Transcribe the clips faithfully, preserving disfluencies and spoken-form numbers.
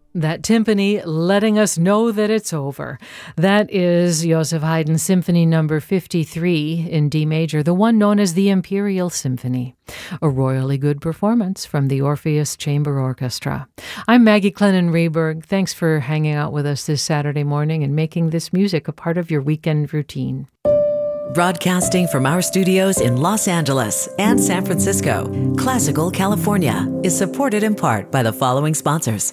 That timpani letting us know that it's over. That is Joseph Haydn's Symphony Number fifty-three in D major, the one known as the Imperial Symphony. A royally good performance from the Orpheus Chamber Orchestra. I'm Maggie Clennon-Rehberg. Thanks for hanging out with us this Saturday morning and making this music a part of your weekend routine. Broadcasting from our studios in Los Angeles and San Francisco, Classical California is supported in part by the following sponsors.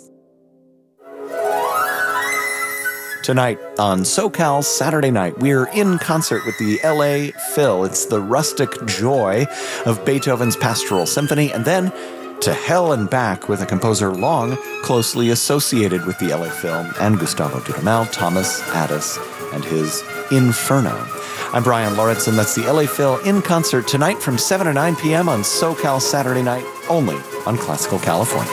Tonight on SoCal Saturday Night, we're in concert with the L A Phil. It's the rustic joy of Beethoven's Pastoral Symphony, and then to hell and back with a composer long closely associated with the L A Phil and Gustavo Dudamel, Thomas Addis, and his Inferno. I'm Brian Lauritsen. That's the L A Phil in concert tonight from seven to nine p.m. on SoCal Saturday Night, only on Classical California.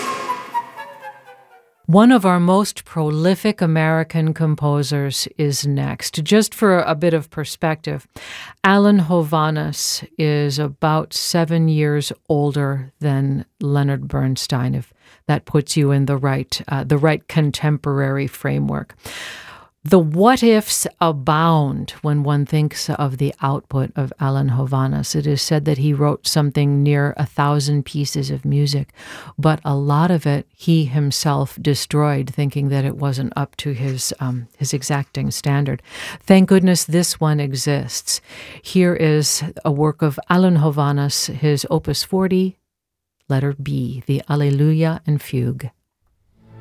One of our most prolific American composers is next. Just for a bit of perspective, Alan Hovhaness is about seven years older than Leonard Bernstein, if that puts you in the right, uh, the right contemporary framework. The what-ifs abound when one thinks of the output of Alan Hovhaness. It is said that he wrote something near a thousand pieces of music, but a lot of it he himself destroyed, thinking that it wasn't up to his um, his exacting standard. Thank goodness this one exists. Here is a work of Alan Hovhaness, his Opus forty, letter B, the Alleluia and Fugue.